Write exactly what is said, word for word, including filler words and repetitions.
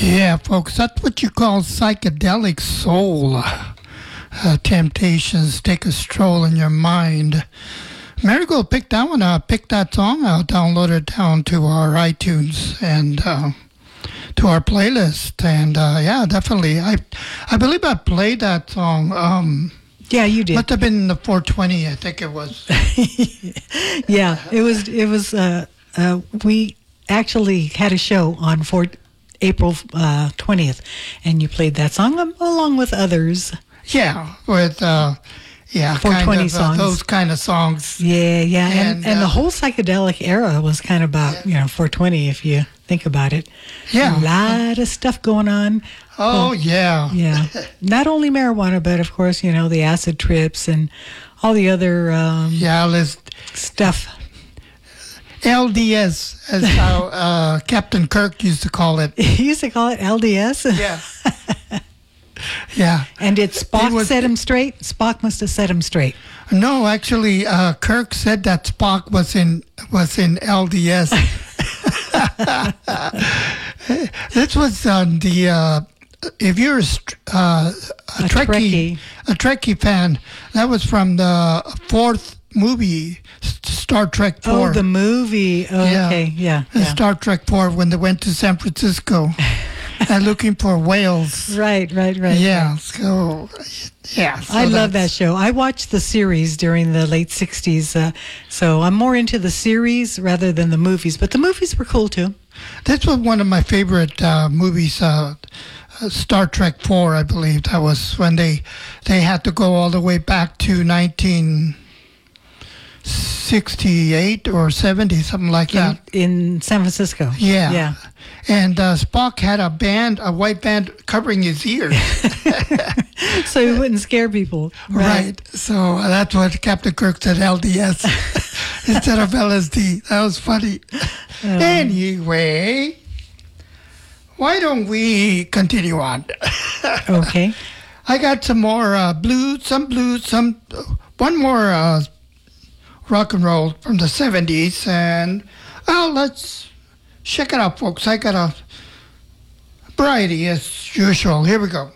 Yeah, folks, that's what you call psychedelic soul. Uh, temptations take a stroll in your mind. Marigold picked that one up, picked that song out, downloaded it down to our iTunes and uh, to our playlist. And uh, yeah, definitely. I I believe I played that song. Um, yeah, you did. Must have been the four twenty, I think it was. yeah, it was. It was. Uh, uh, we actually had a show on four, April uh, twentieth, and you played that song um, along with others. Yeah, with uh, yeah, four twenty kind of, songs. Uh, those kind of songs. Yeah, yeah, and and, and uh, the whole psychedelic era was kind of about yeah. you know four twenty if you think about it. Yeah, a lot of stuff going on. Oh well, yeah, yeah. Not only marijuana, but of course you know the acid trips and all the other um, yeah, let's stuff. L D S, as how uh, Captain Kirk used to call it. He used to call it L D S. Yeah. Yeah. And did Spock was, set him straight? Spock must have set him straight. No, actually, uh, Kirk said that Spock was in was in L D S. This was on the. Uh, if you're a, uh, a, a Trekkie, Trekkie, a Trekkie fan, that was from the fourth movie, Star Trek Four. Oh, the movie. Oh, yeah. Okay, yeah, yeah. Star Trek Four, when they went to San Francisco and looking for whales. Right, right, right. Yeah. Right. So, yeah. So I love that show. I watched the series during the late sixties, uh, so I'm more into the series rather than the movies. But the movies were cool too. This was one of my favorite uh, movies. Uh, uh, Star Trek Four, I believe. That was when they they had to go all the way back to nineteen sixty-eight or seventy, something like that. In, in San Francisco. Yeah. Yeah. And uh, Spock had a band, a white band covering his ears. So he wouldn't scare people. Right. Right. So uh, that's what Captain Kirk said, L D S instead of L S D. That was funny. Um, Anyway, why don't we continue on? Okay. I got some more uh, blues, some blues, some uh, one more uh, rock and roll from the seventies, and well, let's check it out, folks. I got a variety as usual. Here we go.